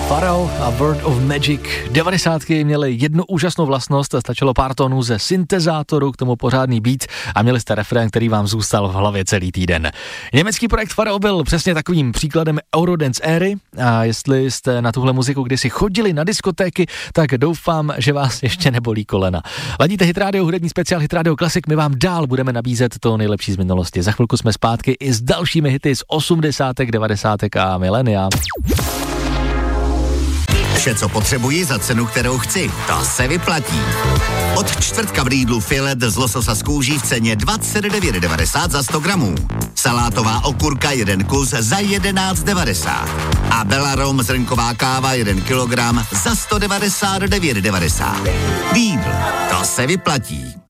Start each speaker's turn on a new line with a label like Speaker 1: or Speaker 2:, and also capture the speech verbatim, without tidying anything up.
Speaker 1: Pharrell a World of Magic. devadesátky měly jednu úžasnou vlastnost, stačilo pár tónů ze syntezátoru, k tomu pořádný beat a měli jste refrén, který vám zůstal v hlavě celý týden. Německý projekt Pharrell byl přesně takovým příkladem Eurodance éry a jestli jste na tuhle muziku kdysi chodili na diskotéky, tak doufám, že vás ještě nebolí kolena. Ladíte Hit Radio, hudební speciál Hit Radio Classic, my vám dál budeme nabízet to nejlepší z minulosti. Za chvilku jsme zpátky i s dalšími hity z osmdesátek, devadesátek a milenia.
Speaker 2: Vše, co potřebuji za cenu, kterou chci. To se vyplatí. Od čtvrtka v Lidlu filet z lososa z kůží v ceně dvacet devět devadesát za sto gramů. Salátová okurka jeden kus za jedenáct devadesát. A Belarom zrnková káva jeden kilogram za sto devadesát devět devadesát. Lidl, to se vyplatí.